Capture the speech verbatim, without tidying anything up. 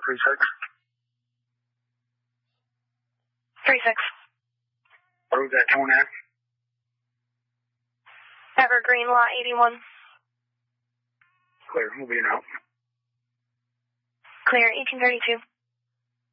three six. three six. Where's that tone at? Evergreen, lot eighty-one. Clear, we'll be in out. Clear, eighteen thirty-two.